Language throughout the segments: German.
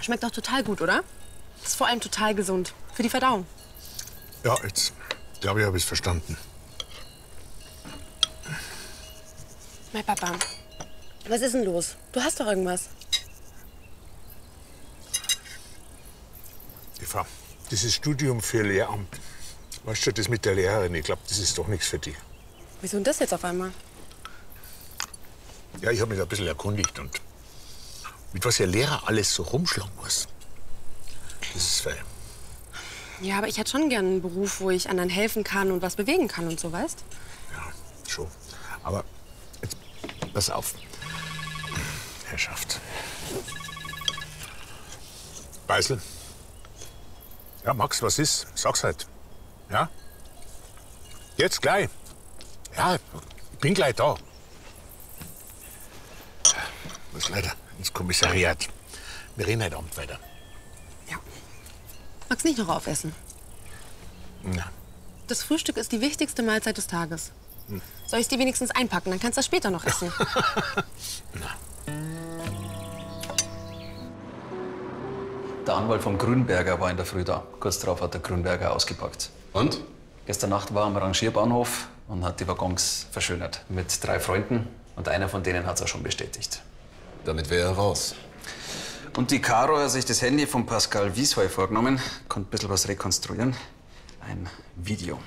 Schmeckt doch total gut, oder? Ist vor allem total gesund. Für die Verdauung. Ja, jetzt glaube ich, habe ich es verstanden. Mein Papa, was ist denn los? Du hast doch irgendwas. Eva, dieses Studium für Lehramt. Weißt du, das mit der Lehrerin, ich glaube, das ist doch nichts für dich. Wieso denn das jetzt auf einmal? Ja, ich habe mich da ein bisschen erkundigt und mit was der Lehrer alles so rumschlagen muss. Das ist fein. Ja, aber ich hätte schon gern einen Beruf, wo ich anderen helfen kann und was bewegen kann und so, weißt? Ja, schon. Aber jetzt pass auf, Herrschaft. Beisel. Ja, Max, was ist? Sag's halt. Ja? Jetzt gleich. Ja, ich bin gleich da. Muss leider ins Kommissariat. Wir reden heute Abend weiter. Ja. Magst nicht noch aufessen? Na. Das Frühstück ist die wichtigste Mahlzeit des Tages. Soll ich es dir wenigstens einpacken? Dann kannst du das später noch essen. Na. Der Anwalt vom Grünberger war in der Früh da. Kurz darauf hat der Grünberger ausgepackt. Und? Gestern Nacht war er am Rangierbahnhof und hat die Waggons verschönert. Mit 3 Freunden. Und einer von denen hat es auch schon bestätigt. Damit wäre er raus. Und die Caro hat sich das Handy von Pascal Wiesheu vorgenommen. Konnte ein bisschen was rekonstruieren. Ein Video.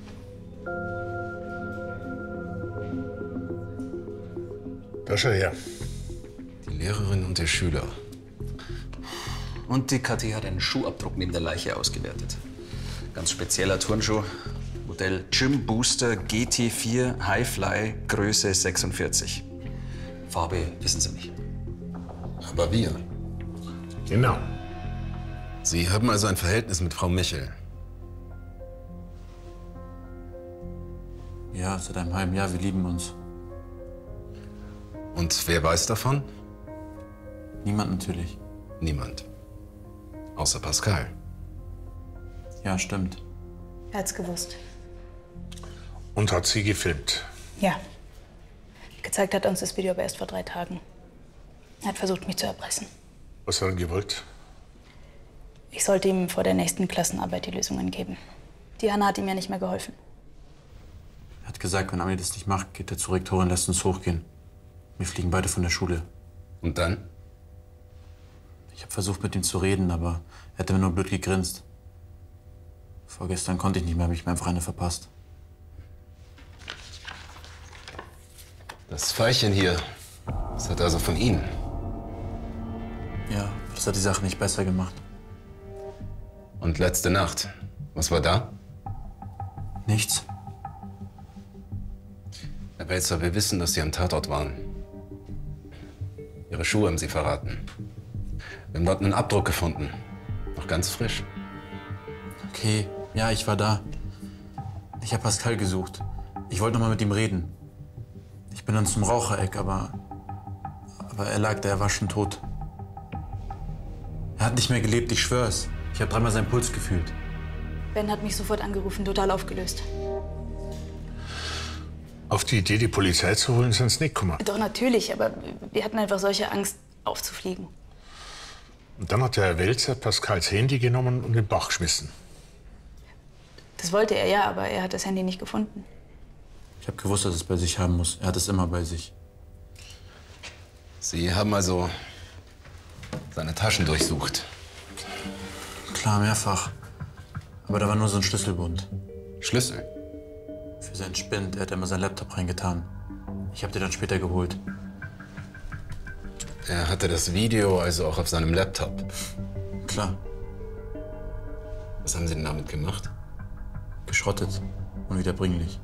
Da schau her. Die Lehrerin und der Schüler. Und die KT hat einen Schuhabdruck neben der Leiche ausgewertet. Ganz spezieller Turnschuh. Modell Gym Booster GT4 Highfly, Größe 46. Farbe wissen Sie nicht. Aber wir. Genau. Sie haben also ein Verhältnis mit Frau Michel. Ja, seit einem halben Jahr. Wir lieben uns. Und wer weiß davon? Niemand natürlich. Niemand. Außer Pascal. Ja, stimmt. Er hat's gewusst. Und hat sie gefilmt. Ja. Gezeigt hat uns das Video aber erst vor 3 Tagen. Er hat versucht, mich zu erpressen. Was hat er gewollt? Ich sollte ihm vor der nächsten Klassenarbeit die Lösungen geben. Die Hanna hat ihm ja nicht mehr geholfen. Er hat gesagt, wenn Ami das nicht macht, geht er zur Rektorin, lässt uns hochgehen. Wir fliegen beide von der Schule. Und dann? Ich habe versucht, mit ihm zu reden, aber er hat mir nur blöd gegrinst. Vorgestern konnte ich nicht mehr, habe ich mir einfach eine verpasst. Das Pfeilchen hier, das hat also von Ihnen. Ja, das hat die Sache nicht besser gemacht. Und letzte Nacht, was war da? Nichts. Herr Belzer, wir wissen, dass Sie am Tatort waren. Ihre Schuhe haben Sie verraten. Wir haben dort einen Abdruck gefunden. Noch ganz frisch. Okay, ja, ich war da. Ich habe Pascal gesucht. Ich wollte noch mal mit ihm reden. Ich bin dann zum Rauchereck, aber er lag da, er war schon tot. Er hat nicht mehr gelebt, ich schwör's. Ich habe 3-mal seinen Puls gefühlt. Ben hat mich sofort angerufen, total aufgelöst. Auf die Idee, die Polizei zu holen, sind sie nicht gekommen. Doch, natürlich, aber wir hatten einfach solche Angst, aufzufliegen. Und dann hat der Herr Welzer Pascals Handy genommen und in den Bach geschmissen. Das wollte er ja, aber er hat das Handy nicht gefunden. Ich habe gewusst, dass er es bei sich haben muss. Er hat es immer bei sich. Sie haben also seine Taschen durchsucht. Klar, mehrfach. Aber da war nur so ein Schlüsselbund. Schlüssel? Für seinen Spind. Er hat immer seinen Laptop reingetan. Ich habe den dann später geholt. Er hatte das Video also auch auf seinem Laptop. Klar. Was haben Sie denn damit gemacht? Geschrottet. Unwiederbringlich.